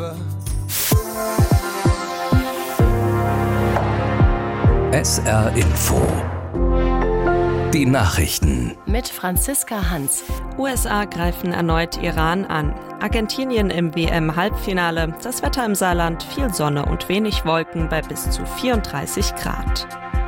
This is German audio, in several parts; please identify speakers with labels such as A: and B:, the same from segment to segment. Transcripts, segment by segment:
A: forever.
B: SR Info. Die Nachrichten.
C: Mit Franziska Hans.
D: USA greifen erneut Iran an. Argentinien im WM-Halbfinale. Das Wetter im Saarland, viel Sonne und wenig Wolken bei bis zu 34 Grad.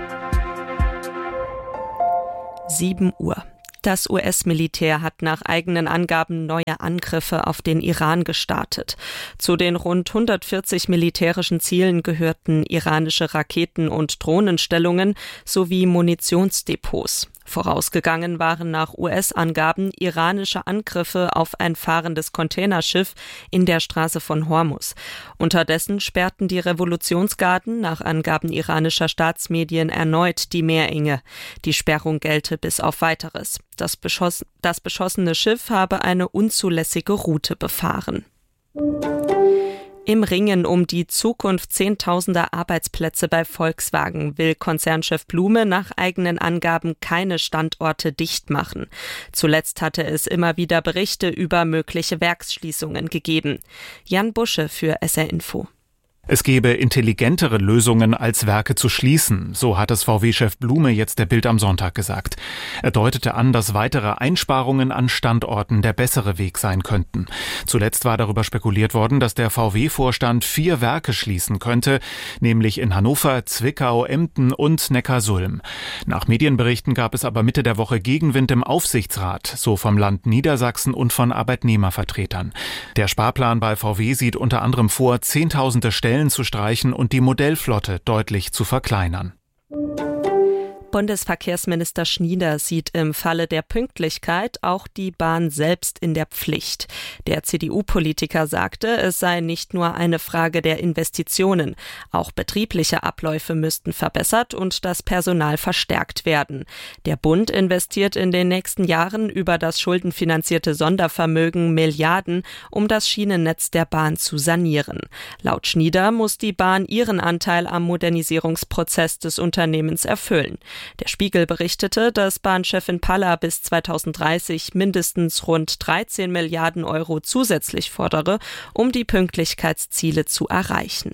D: 7 Uhr. Das US-Militär hat nach eigenen Angaben neue Angriffe auf den Iran gestartet. Zu den rund 140 militärischen Zielen gehörten iranische Raketen- und Drohnenstellungen sowie Munitionsdepots. Vorausgegangen waren nach US-Angaben iranische Angriffe auf ein fahrendes Containerschiff in der Straße von Hormuz. Unterdessen sperrten die Revolutionsgarden nach Angaben iranischer Staatsmedien erneut die Meerenge. Die Sperrung gelte bis auf Weiteres. Das beschossene Schiff habe eine unzulässige Route befahren. Im Ringen um die Zukunft zehntausender Arbeitsplätze bei Volkswagen will Konzernchef Blume nach eigenen Angaben keine Standorte dicht machen. Zuletzt hatte es immer wieder Berichte über mögliche Werksschließungen gegeben. Jan Busche für SR Info.
E: Es gebe intelligentere Lösungen, als Werke zu schließen, so hat es VW-Chef Blume jetzt der Bild am Sonntag gesagt. Er deutete an, dass weitere Einsparungen an Standorten der bessere Weg sein könnten. Zuletzt war darüber spekuliert worden, dass der VW-Vorstand 4 Werke schließen könnte, nämlich in Hannover, Zwickau, Emden und Neckarsulm. Nach Medienberichten gab es aber Mitte der Woche Gegenwind im Aufsichtsrat, so vom Land Niedersachsen und von Arbeitnehmervertretern. Der Sparplan bei VW sieht unter anderem vor, Zehntausende Stellen zu streichen und die Modellflotte deutlich zu verkleinern.
D: Bundesverkehrsminister Schnieder sieht im Falle der Pünktlichkeit auch die Bahn selbst in der Pflicht. Der CDU-Politiker sagte, es sei nicht nur eine Frage der Investitionen. Auch betriebliche Abläufe müssten verbessert und das Personal verstärkt werden. Der Bund investiert in den nächsten Jahren über das schuldenfinanzierte Sondervermögen Milliarden, um das Schienennetz der Bahn zu sanieren. Laut Schnieder muss die Bahn ihren Anteil am Modernisierungsprozess des Unternehmens erfüllen. Der Spiegel berichtete, dass Bahnchefin Palla bis 2030 mindestens rund 13 Milliarden Euro zusätzlich fordere, um die Pünktlichkeitsziele zu erreichen.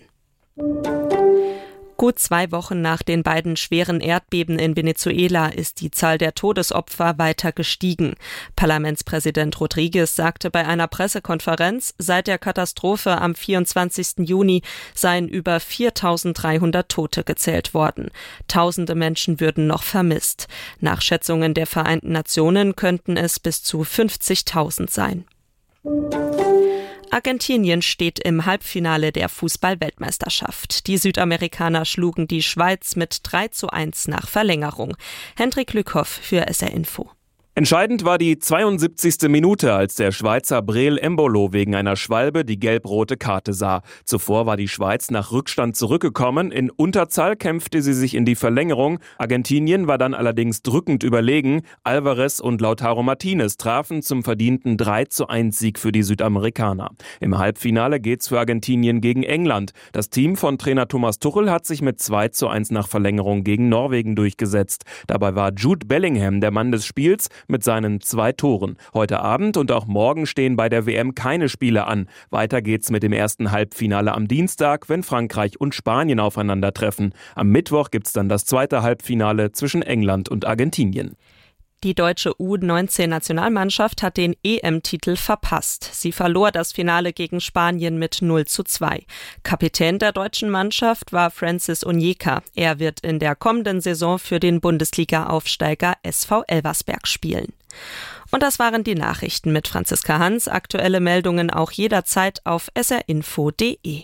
D: Gut 2 Wochen nach den beiden schweren Erdbeben in Venezuela ist die Zahl der Todesopfer weiter gestiegen. Parlamentspräsident Rodriguez sagte bei einer Pressekonferenz, seit der Katastrophe am 24. Juni seien über 4.300 Tote gezählt worden. Tausende Menschen würden noch vermisst. Nach Schätzungen der Vereinten Nationen könnten es bis zu 50.000 sein. Argentinien steht im Halbfinale der Fußball-Weltmeisterschaft. Die Südamerikaner schlugen die Schweiz mit 3:1 nach Verlängerung. Hendrik Lückhoff für SR Info.
F: Entscheidend war die 72. Minute, als der Schweizer Breel Embolo wegen einer Schwalbe die gelb-rote Karte sah. Zuvor war die Schweiz nach Rückstand zurückgekommen. In Unterzahl kämpfte sie sich in die Verlängerung. Argentinien war dann allerdings drückend überlegen. Alvarez und Lautaro Martinez trafen zum verdienten 3:1 Sieg für die Südamerikaner. Im Halbfinale geht's für Argentinien gegen England. Das Team von Trainer Thomas Tuchel hat sich mit 2:1 nach Verlängerung gegen Norwegen durchgesetzt. Dabei war Jude Bellingham der Mann des Spiels mit seinen 2 Toren. Heute Abend und auch morgen stehen bei der WM keine Spiele an. Weiter geht's mit dem ersten Halbfinale am Dienstag, wenn Frankreich und Spanien aufeinandertreffen. Am Mittwoch gibt's dann das zweite Halbfinale zwischen England und Argentinien.
D: Die deutsche U19-Nationalmannschaft hat den EM-Titel verpasst. Sie verlor das Finale gegen Spanien mit 0:2. Kapitän der deutschen Mannschaft war Francis Onyeka. Er wird in der kommenden Saison für den Bundesliga-Aufsteiger SV Elversberg spielen. Und das waren die Nachrichten mit Franziska Hans. Aktuelle Meldungen auch jederzeit auf srinfo.de.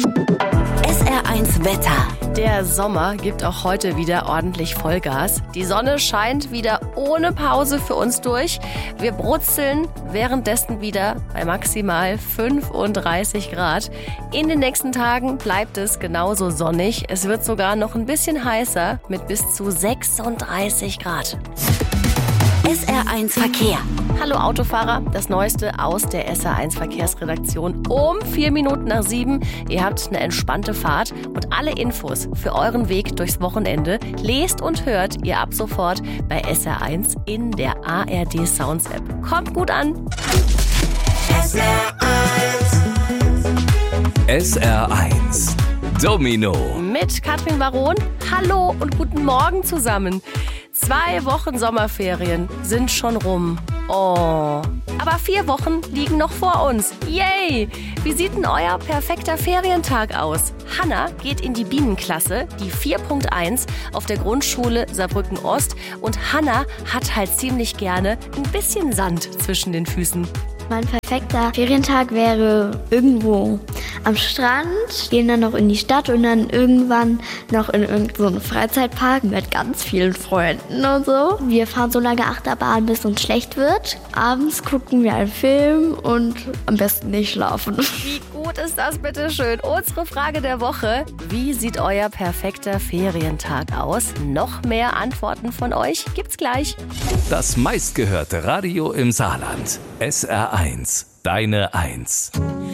C: SR1 Wetter. Der Sommer gibt auch heute wieder ordentlich Vollgas. Die Sonne scheint wieder ohne Pause für uns durch. Wir brutzeln währenddessen wieder bei maximal 35 Grad. In den nächsten Tagen bleibt es genauso sonnig. Es wird sogar noch ein bisschen heißer mit bis zu 36 Grad.
G: SR1 Verkehr.
C: Hallo Autofahrer, das Neueste aus der SR1 Verkehrsredaktion um 4 Minuten nach 7. Ihr habt eine entspannte Fahrt und alle Infos für euren Weg durchs Wochenende lest und hört ihr ab sofort bei SR1 in der ARD Sounds App. Kommt gut an!
A: SR1
B: SR1 Domino
C: Mit Katrin Baron. Hallo und guten Morgen zusammen. 2 Wochen Sommerferien sind schon rum. Oh, aber 4 Wochen liegen noch vor uns. Yay! Wie sieht denn euer perfekter Ferientag aus? Hanna geht in die Bienenklasse, die 4.1 auf der Grundschule Saarbrücken Ost. Und Hanna hat halt ziemlich gerne ein bisschen Sand zwischen den Füßen.
A: Mein perfekter Ferientag wäre irgendwo am Strand, gehen dann noch in die Stadt und dann irgendwann noch in irgendeinen Freizeitpark mit ganz vielen Freunden und so. Wir fahren so lange Achterbahn, bis uns schlecht wird. Abends gucken wir einen Film und am besten nicht schlafen.
C: Wie gut ist das bitte schön? Unsere Frage der Woche. Wie sieht euer perfekter Ferientag aus? Noch mehr Antworten von euch gibt's gleich.
B: Das meistgehörte Radio im Saarland. SR1, deine 1.